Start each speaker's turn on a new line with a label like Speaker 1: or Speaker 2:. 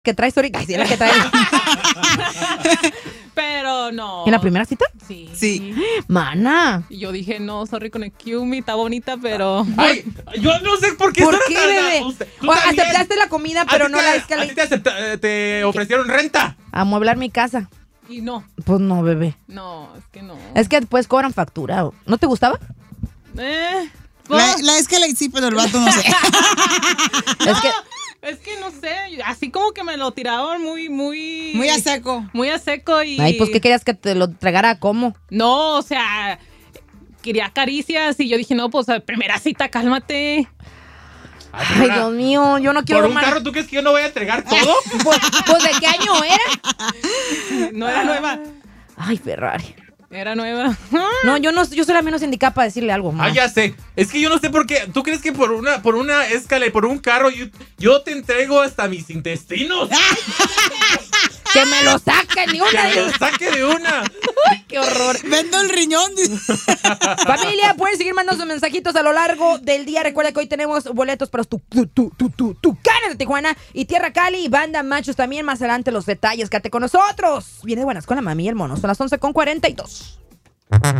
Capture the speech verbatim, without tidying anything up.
Speaker 1: que traes ahorita. Ay, sí, la que traes.
Speaker 2: Pero no.
Speaker 1: ¿En la primera cita?
Speaker 2: Sí.
Speaker 3: Sí.
Speaker 1: Mana.
Speaker 2: Y yo dije, no, sorry con el Cumi, está bonita, pero...
Speaker 4: Ay, yo no sé por qué.
Speaker 1: ¿Por
Speaker 4: Sara
Speaker 1: qué,
Speaker 4: tan-
Speaker 1: bebé?
Speaker 4: usted- tú
Speaker 1: O,
Speaker 4: también.
Speaker 1: aceptaste la comida, pero
Speaker 4: ¿A ti
Speaker 1: no
Speaker 4: te-
Speaker 1: la
Speaker 4: ¿A
Speaker 1: escalé.
Speaker 4: ti te, acepta- te ofrecieron renta?
Speaker 1: Amueblar mi casa.
Speaker 2: Y no,
Speaker 1: Pues no, bebé.
Speaker 2: no, es que no.
Speaker 1: Es que después cobran factura. ¿No te gustaba?
Speaker 2: Eh,
Speaker 3: La,
Speaker 2: pues,
Speaker 3: la Escalade sí, pero el vato no sé.
Speaker 1: Es que...
Speaker 2: es que no sé, así como que me lo tiraban muy, muy...
Speaker 3: Muy a seco.
Speaker 2: Muy a seco y...
Speaker 1: Ay, pues, ¿qué querías que te lo entregara? ¿Cómo?
Speaker 2: No, o sea, quería caricias y yo dije, no, pues, primera cita, cálmate.
Speaker 4: Ay,
Speaker 1: Ay,
Speaker 4: Sara,
Speaker 1: Dios mío, yo no quiero...
Speaker 4: ¿Por un
Speaker 1: mar-
Speaker 4: carro tú crees que yo no voy a entregar todo?
Speaker 1: Pues, pues, ¿de qué año era?
Speaker 2: No era nueva,
Speaker 1: Ay, Ferrari.
Speaker 2: era nueva.
Speaker 1: No, yo no, yo soy la menos indicada para decirle algo, mamá.
Speaker 4: Ah, ya sé. Es que yo no sé por qué. ¿Tú crees que por una, por una escala y por un carro yo, yo te entrego hasta mis intestinos?
Speaker 1: Que me lo saquen, ni
Speaker 4: Que
Speaker 1: una
Speaker 4: me
Speaker 1: de
Speaker 4: lo saque de una.
Speaker 1: ¡Qué horror!
Speaker 3: Vendo el riñón. dice.
Speaker 1: Familia, pueden seguir mandando sus mensajitos a lo largo del día. Recuerda que hoy tenemos boletos para tu, tu, tu, tu, tu, tu Tucanes de Tijuana y Tierra Cali y Banda Machos también. Más adelante los detalles. Quédate con nosotros. Viene de buenas con la mami y el mono. Son las once con cuarenta y dos.